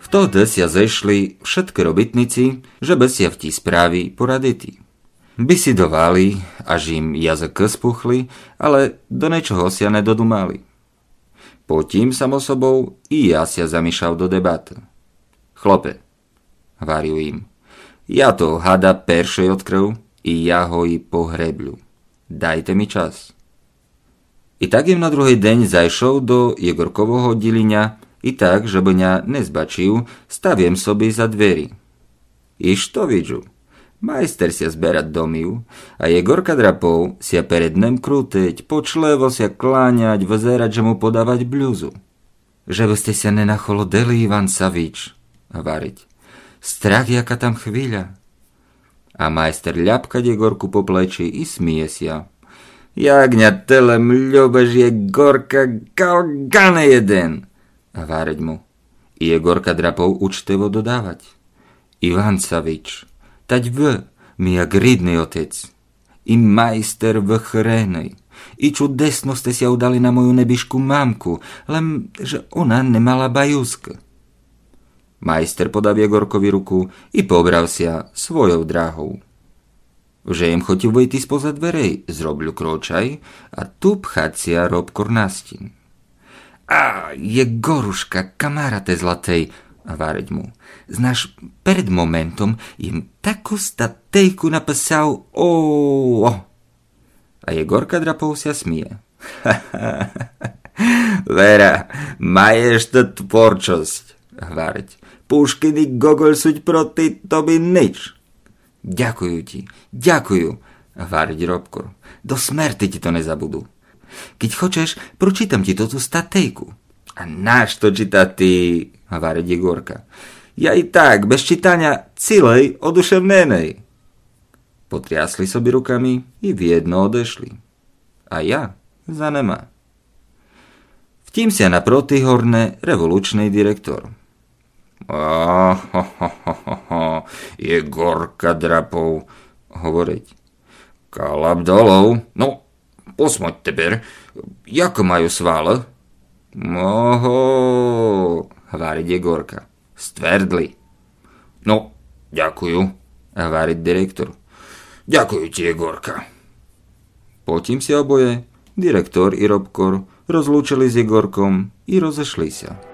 Втоді ся зайшли všetky robitnici, že by sia v tí správy poraditi. Bisidovali, až im jazyk spuchli, ale do niečoho sia nedodumali. Потім, само собou, i ja sia zamýšľal do debaty. Chlope, hovoril im, ja to hada peršej odkrył i ja ho i pohrebľu. Dajte mi čas. I tak im na druhý deň zajšol do Jegorkovho oddelenia i tak, že by ňa nezbačil, staviem sobie za dveri. I što vidžu? Majster sia zberať domiu a Jegorka drapov sia pered dnem krúteť, počlevo sia kláňať, vzerať, že mu podávať bľuzu. Že by ste sa nenacholodeli, Ivan Savič, hovoriť. Strach, jaká tam chvíľa. A majster ľapka Jegorku po pleči i smije sia. Jak ňa telem ľobež Jegorka galgane jeden. A váreť mu. I Jegorka drapov účtevo dodávať. Ivan Savič, tať mi jak ridný otec. I majster v chrénej. I čudesno ste si udali na moju nebišku mamku, len že ona nemala bajúska. Majster podal Jegorkovi ruku i pobral sia svojou dráhou. Že im chotil vojty spoza dverej, zrobil kročaj a tu pchacia Robkor nastin. A Jegoruška, kamarate zlatej, a váreť mu. Znaš, pred momentom im takú statejku napasal, A Jegorka drapov sia smije. Vera, maješ to tvorčosť, hváreť. Puškiny Gogol suď proti tobi nič. Ďakujú ti, ďakujú, hváreť Robkor. Do smrti ti to nezabudú. Keď chceš, pročítam ti to tú statejku. A náš to číta ty, hváreť Jegorka. Ja i tak, bez čítania celej oduševnenej. Potriasli sobi rukami i v jedno odešli. A ja za nema. Vtím sa naproti horné revolučný direktor. Jegorka drapov, hovoriť. Kalab dolov, no, posmoď teper, jako majú svále? Hváriť Jegorka. Stvrdli. No, ďakujú, hváriť direktor. Ďakujú ti, Jegorka. Potím si oboje, direktor i Robkor, rozlúčili s Jegorkom i rozešli sa.